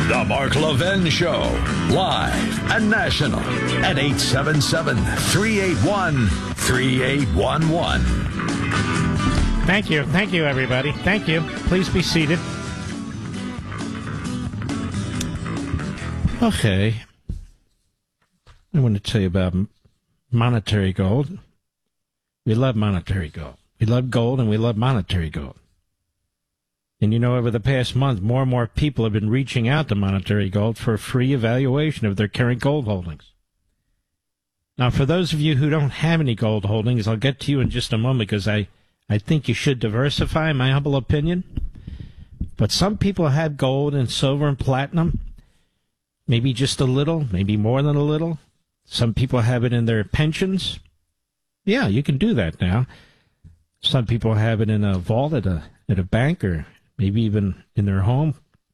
The Mark Levin Show, live and national at 877-381-3811. Thank you. Thank you, everybody. Thank you. Please be seated. Okay. I want to tell you about monetary gold. We love monetary gold. We love gold and we love monetary gold. And you know, over the past month, more and more people have been reaching out to Monetary Gold for a free evaluation of their current gold holdings. Now, for those of you who don't have any gold holdings, I'll get to you in just a moment because I think you should diversify, in my humble opinion. But some people have gold and silver and platinum, maybe just a little, maybe more than a little. Some people have it in their pensions. Yeah, you can do that now. Some people have it in a vault at a bank or maybe even in their home.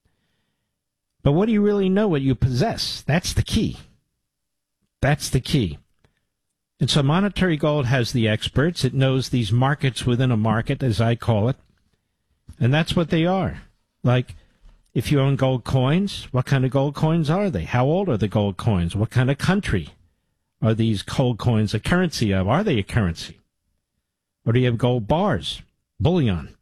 But what do you really know what you possess? That's the key. That's the key. And so Monetary Gold has the experts. It knows these markets within a market, as I call it. And that's what they are. Like, if you own gold coins, what kind of gold coins are they? How old are the gold coins? What kind of country are these gold coins a currency of? Are they a currency? Or do you have gold bars, bullion?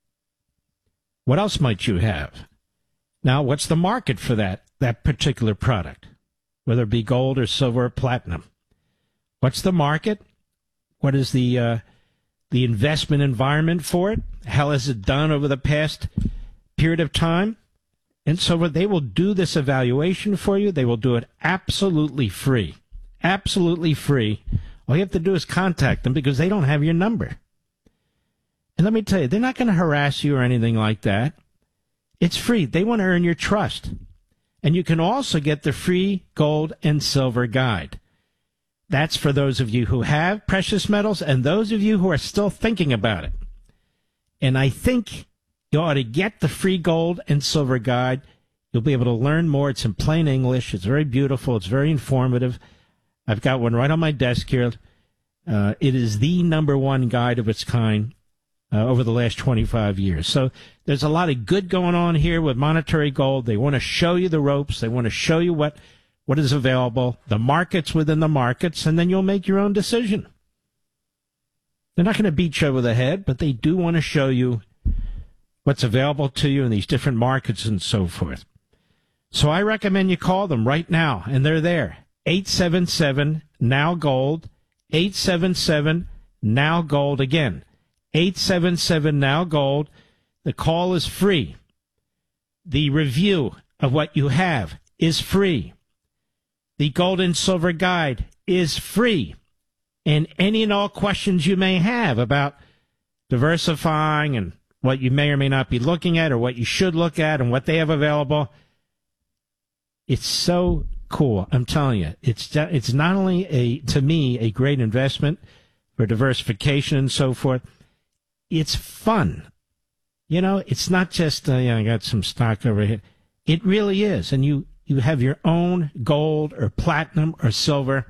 What else might you have? Now, what's the market for that particular product, whether it be gold or silver or platinum? What's the market? What is the investment environment for it? How has it done over the past period of time? And so they will do this evaluation for you. They will do it absolutely free. Absolutely free. All you have to do is contact them because they don't have your number. And let me tell you, they're not going to harass you or anything like that. It's free. They want to earn your trust. And you can also get the free gold and silver guide. That's for those of you who have precious metals and those of you who are still thinking about it. And I think you ought to get the free gold and silver guide. You'll be able to learn more. It's in plain English. It's very beautiful. It's very informative. I've got one right on my desk here. It is the #1 guide of its kind over the last 25 years. So there's a lot of good going on here with Monetary Gold. They want to show you the ropes. They want to show you what is available, the markets within the markets, and then you'll make your own decision. They're not going to beat you over the head, but they do want to show you what's available to you in these different markets and so forth. So I recommend you call them right now, and they're there. 877-NOW-GOLD, 877-NOW-GOLD. Again, 877-NOW-GOLD. The call is free. The review of what you have is free. The gold and silver guide is free. And any and all questions you may have about diversifying and what you may or may not be looking at or what you should look at and what they have available, it's so cool. I'm telling you, it's not only to me a great investment for diversification and so forth. It's fun. You know, it's not just I got some stock over here. It really is, and you have your own gold or platinum or silver,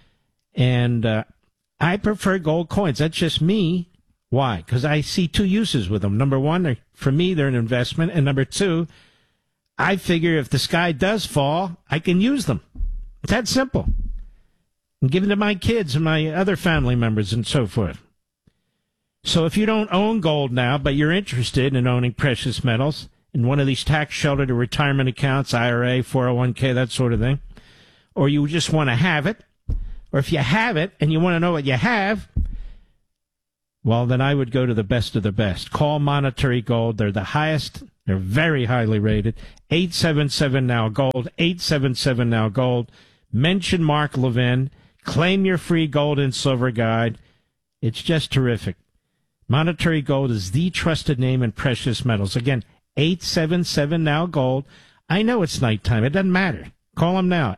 and I prefer gold coins. That's just me. Why? Because I see two uses with them. Number one, for me, they're an investment, and number two, I figure if the sky does fall, I can use them. It's that simple. And give them to my kids and my other family members and so forth. So if you don't own gold now, but you're interested in owning precious metals in one of these tax-sheltered retirement accounts, IRA, 401k, that sort of thing, or you just want to have it, or if you have it and you want to know what you have, well, then I would go to the best of the best. Call Monetary Gold. They're the highest. They're very highly rated. 877-NOW-GOLD, 877-NOW-GOLD. Mention Mark Levin. Claim your free gold and silver guide. It's just terrific. Monetary Gold is the trusted name in precious metals. Again, 877-NOW-GOLD. I know it's nighttime. It doesn't matter. Call them now.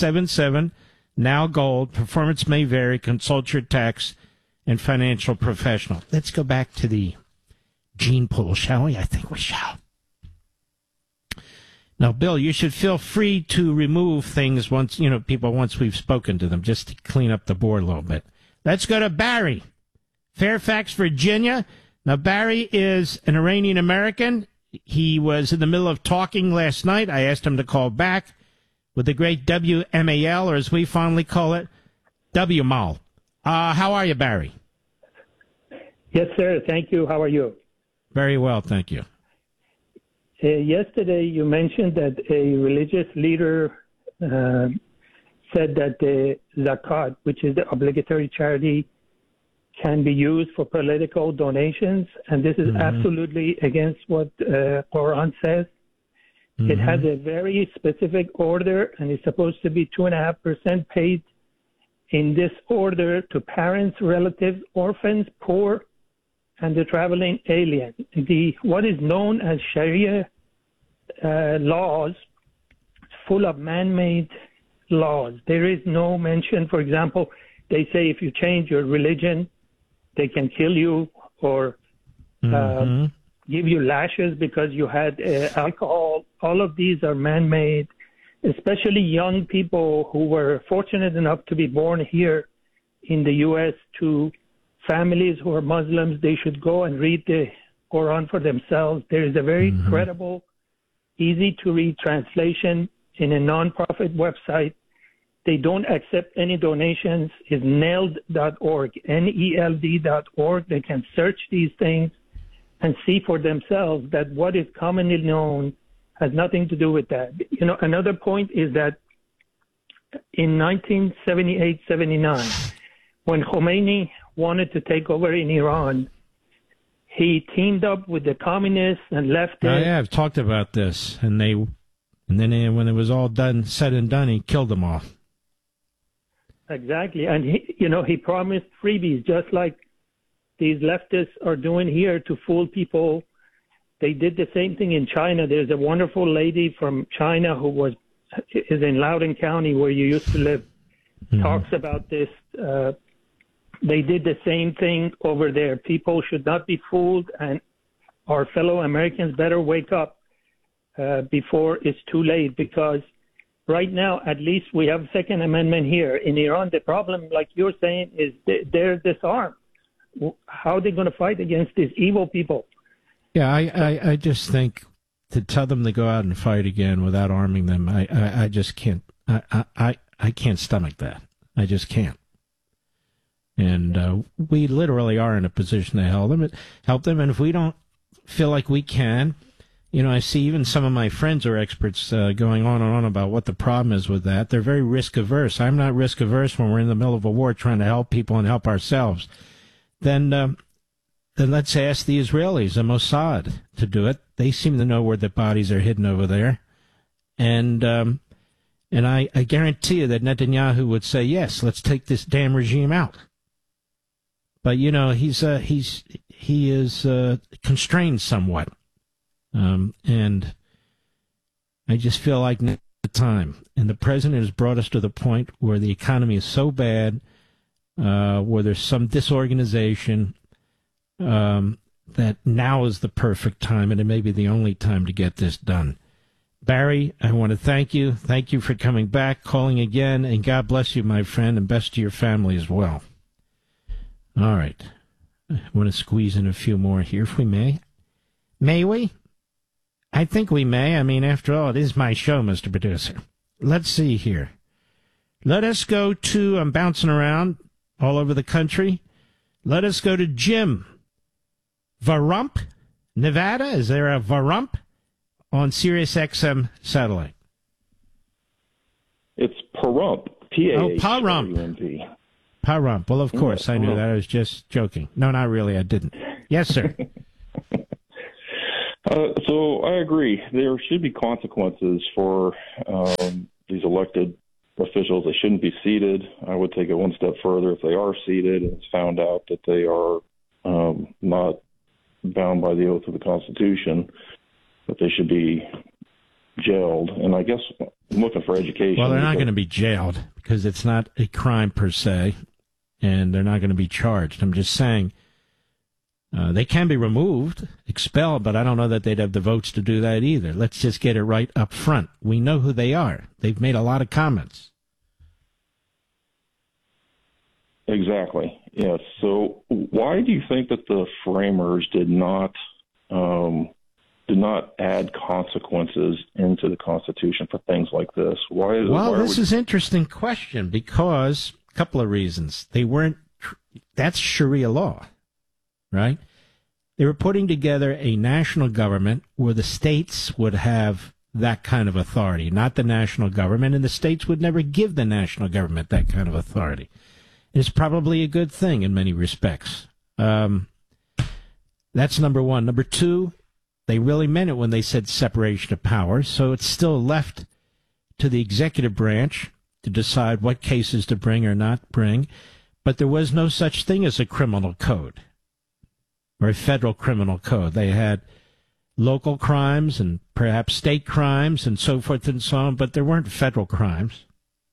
877-NOW-GOLD. Performance may vary. Consult your tax and financial professional. Let's go back to the gene pool, shall we? I think we shall. Now, Bill, you should feel free to remove things once we've spoken to them, just to clean up the board a little bit. Let's go to Barry, Fairfax, Virginia. Now, Barry is an Iranian American. He was in the middle of talking last night. I asked him to call back with the great WMAL, or as we fondly call it, WMAL. How are you, Barry? Yes, sir. Thank you. How are you? Very well, thank you. Yesterday, you mentioned that a religious leader said that the zakat, which is the obligatory charity, can be used for political donations, and this is absolutely against what Quran says. It has a very specific order, and it's supposed to be 2.5% paid in this order to parents, relatives, orphans, poor, and the traveling alien. What is known as Sharia laws, full of man-made laws. There is no mention, for example, they say if you change your religion, they can kill you or give you lashes because you had alcohol. All of these are man-made, especially young people who were fortunate enough to be born here in the U.S. to families who are Muslims. They should go and read the Quran for themselves. There is a very credible, easy-to-read translation in a non-profit website. They don't accept any donations. It's neld.org, NELD.org. They can search these things and see for themselves that what is commonly known has nothing to do with that. You know, another point is that in 1978-79, when Khomeini wanted to take over in Iran, he teamed up with the communists and left. Yeah, I've talked about this, and then when it was all said and done, he killed them all. Exactly, and he promised freebies, just like these leftists are doing here to fool people. They did the same thing in China. There's a wonderful lady from China who is in Loudoun County, where you used to live, talks about this. They did the same thing over there. People should not be fooled, and our fellow Americans better wake up before it's too late, because right now, at least we have Second Amendment here. In Iran, the problem, like you're saying, is they're disarmed. How are they going to fight against these evil people? Yeah, I just think to tell them to go out and fight again without arming them, I just can't. I can't stomach that. I just can't. And we literally are in a position to help them. And if we don't feel like we can, I see even some of my friends are experts going on and on about what the problem is with that. They're very risk averse. I'm not risk averse when we're in the middle of a war trying to help people and help ourselves. Then let's ask the Israelis, the Mossad, to do it. They seem to know where the bodies are hidden over there. And I guarantee you that Netanyahu would say, yes, let's take this damn regime out. But, he is constrained somewhat. And I just feel like now is the time. And the president has brought us to the point where the economy is so bad, where there's some disorganization, that now is the perfect time, and it may be the only time to get this done. Barry, I want to thank you. Thank you for coming back, calling again, and God bless you, my friend, and best to your family as well. All right. I want to squeeze in a few more here, if we may. May we? I think we may. I mean, after all, it is my show, Mr. Producer. Let's see here. Let us go to, I'm bouncing around all over the country. Let us go to Jim. Varump, Nevada. Is there a Varump on Sirius XM satellite? It's Pahrump. P-A-H-R-U-M-P. Oh, Pahrump. Pahrump. Well, of course, I knew that. I was just joking. No, not really. I didn't. Yes, sir. So I agree. There should be consequences for these elected officials. They shouldn't be seated. I would take it one step further. If they are seated and it's found out that they are not bound by the oath of the Constitution, that they should be jailed. And I guess I'm looking for education. Well, they're not going to be jailed because it's not a crime per se, and they're not going to be charged. I'm just saying they can be removed, expelled, but I don't know that they'd have the votes to do that either. Let's just get it right up front. We know who they are. They've made a lot of comments. Exactly. Yes. So why do you think that the framers did not did not add consequences into the Constitution for things like this? This is an interesting question because a couple of reasons. That's Sharia law, right? They were putting together a national government where the states would have that kind of authority, not the national government, and the states would never give the national government that kind of authority. It's probably a good thing in many respects. That's number one. Number two, they really meant it when they said separation of powers, so it's still left to the executive branch to decide what cases to bring or not bring, but there was no such thing as a criminal code or a federal criminal code. They had local crimes and perhaps state crimes and so forth and so on, but there weren't federal crimes.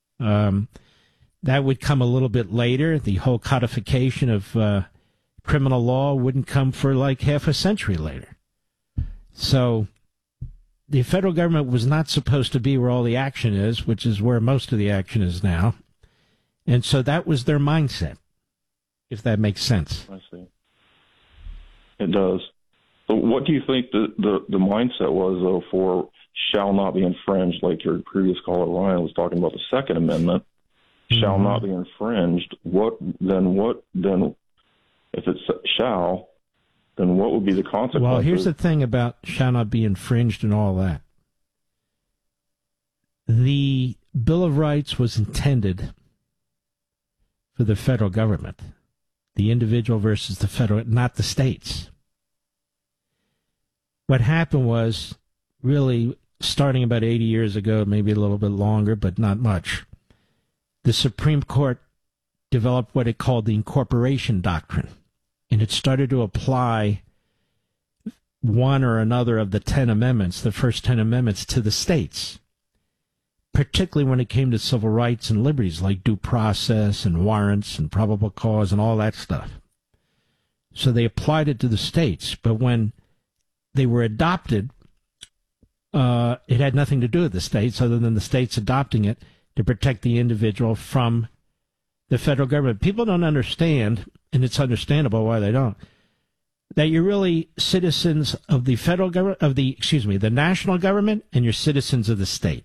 That would come a little bit later. The whole codification of criminal law wouldn't come for like half a century later. So the federal government was not supposed to be where all the action is, which is where most of the action is now. And so that was their mindset, if that makes sense. I see. It does. So what do you think the mindset was, though, for shall not be infringed, like your previous caller, Ryan, was talking about the Second Amendment, shall not be infringed? What if it's shall, then what would be the consequences? Well, here's the thing about shall not be infringed and all that. The Bill of Rights was intended for the federal government, the individual versus the federal, not the states. What happened was, really, starting about 80 years ago, maybe a little bit longer, but not much, the Supreme Court developed what it called the incorporation doctrine. And it started to apply one or another of the 10 amendments, the first 10 amendments, to the states, particularly when it came to civil rights and liberties like due process and warrants and probable cause and all that stuff. So they applied it to the states. But when they were adopted, it had nothing to do with the states other than the states adopting it to protect the individual from the federal government. People don't understand, and it's understandable why they don't, that you're really citizens of the federal government, the national government, and you're citizens of the state.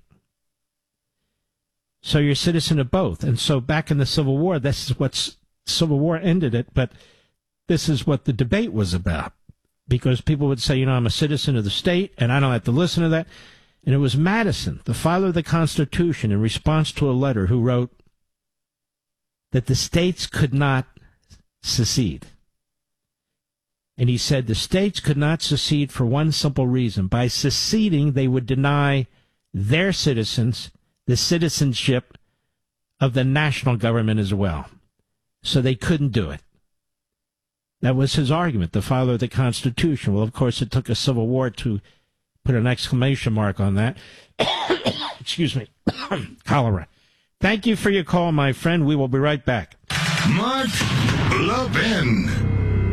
So you're a citizen of both. And so back in the Civil War, Civil War ended it, but this is what the debate was about. Because people would say, I'm a citizen of the state, and I don't have to listen to that. And it was Madison, the father of the Constitution, in response to a letter, who wrote that the states could not secede. And he said the states could not secede for one simple reason. By seceding, they would deny their citizens the citizenship of the national government as well. So they couldn't do it. That was his argument, the father of the Constitution. Well, of course, it took a civil war to put an exclamation mark on that. Excuse me. Cholera. Thank you for your call, my friend. We will be right back. Mark Levin.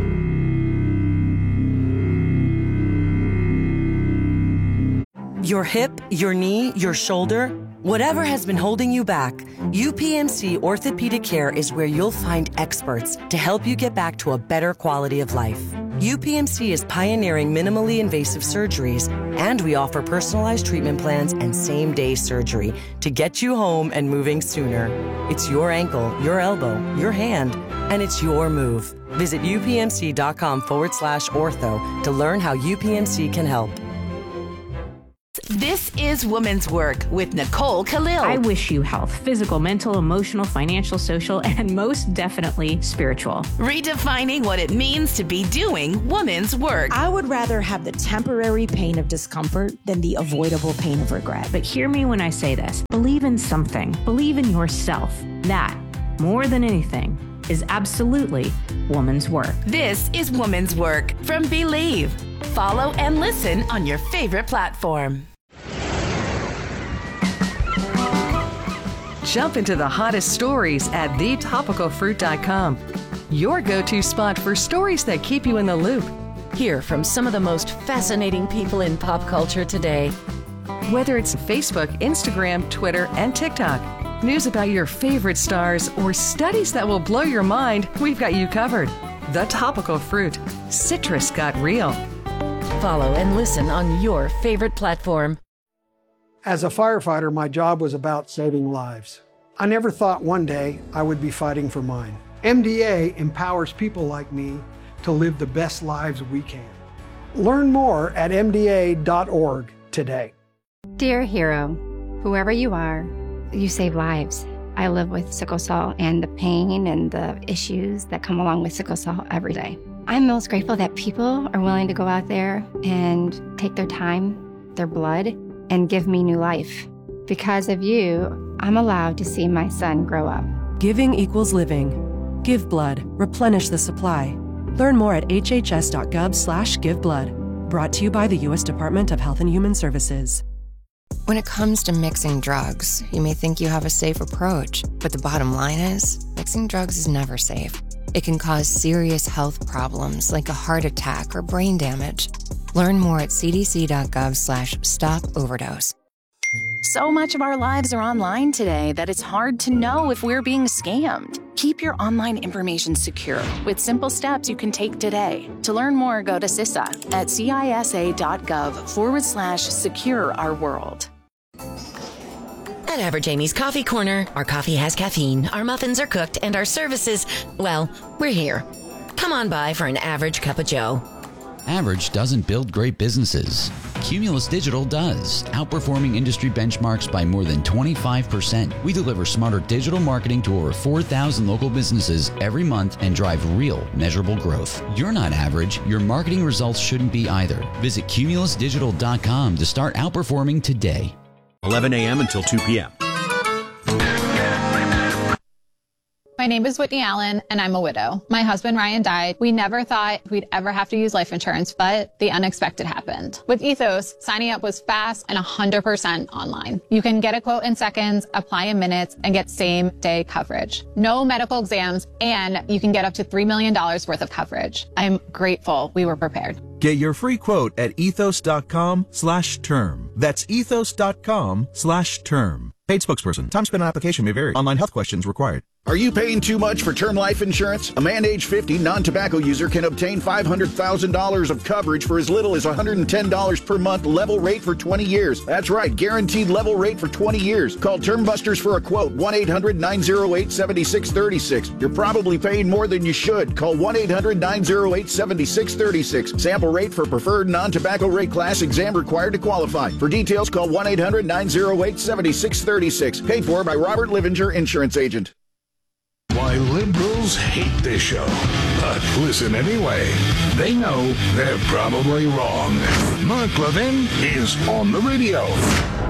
Your hip, your knee, your shoulder, whatever has been holding you back, UPMC Orthopedic Care is where you'll find experts to help you get back to a better quality of life. UPMC is pioneering minimally invasive surgeries, and we offer personalized treatment plans and same-day surgery to get you home and moving sooner. It's your ankle, your elbow, your hand, and it's your move. Visit upmc.com/ortho to learn how UPMC can help. This is Woman's Work with Nicole Khalil. I wish you health, physical, mental, emotional, financial, social, and most definitely spiritual. Redefining what it means to be doing woman's work. I would rather have the temporary pain of discomfort than the avoidable pain of regret. But hear me when I say this. Believe in something. Believe in yourself. That, more than anything, is absolutely woman's work. This is Woman's Work from Believe. Follow and listen on your favorite platform. Jump into the hottest stories at thetopicalfruit.com. Your go-to spot for stories that keep you in the loop. Hear from some of the most fascinating people in pop culture today. Whether it's Facebook, Instagram, Twitter, and TikTok, news about your favorite stars, or studies that will blow your mind, we've got you covered. The Topical Fruit. Citrus got real. Follow and listen on your favorite platform. As a firefighter, my job was about saving lives. I never thought one day I would be fighting for mine. MDA empowers people like me to live the best lives we can. Learn more at MDA.org today. Dear hero, whoever you are, you save lives. I live with sickle cell and the pain and the issues that come along with sickle cell every day. I'm most grateful that people are willing to go out there and take their time, their blood, and give me new life. Because of you, I'm allowed to see my son grow up. Giving equals living. Give blood. Replenish the supply. Learn more at hhs.gov/giveblood. Brought to you by the U.S. Department of Health and Human Services. When it comes to mixing drugs, you may think you have a safe approach, but the bottom line is, mixing drugs is never safe. It can cause serious health problems like a heart attack or brain damage. Learn more at cdc.gov/stop-overdose. So much of our lives are online today that it's hard to know if we're being scammed. Keep your online information secure with simple steps you can take today. To learn more, go to CISA at cisa.gov/secure our world. At Average Amy's Coffee Corner, our coffee has caffeine, our muffins are cooked, and our services, well, we're here. Come on by for an average cup of joe. Average doesn't build great businesses. Cumulus Digital does, outperforming industry benchmarks by more than 25%. We deliver smarter digital marketing to over 4,000 local businesses every month and drive real, measurable growth. You're not average. Your marketing results shouldn't be either. Visit cumulusdigital.com to start outperforming today. 11 a.m. until 2 p.m. My name is Whitney Allen, and I'm a widow. My husband, Ryan, died. We never thought we'd ever have to use life insurance, but the unexpected happened. With Ethos, signing up was fast and 100% online. You can get a quote in seconds, apply in minutes, and get same-day coverage. No medical exams, and you can get up to $3 million worth of coverage. I'm grateful we were prepared. Get your free quote at ethos.com/term. That's ethos.com/term. Paid spokesperson. Time spent on application may vary. Online health questions required. Are you paying too much for term life insurance? A man age 50 non-tobacco user can obtain $500,000 of coverage for as little as $110 per month, level rate for 20 years. That's right, guaranteed level rate for 20 years. Call Term Busters for a quote, 1-800-908-7636. You're probably paying more than you should. Call 1-800-908-7636. Sample rate for preferred non-tobacco rate class, exam required to qualify. For details, call 1-800-908-7636. Paid for by Robert Livinger, Insurance Agent. Why liberals hate this show, but listen anyway. They know they're probably wrong. Mark Levin is on the radio.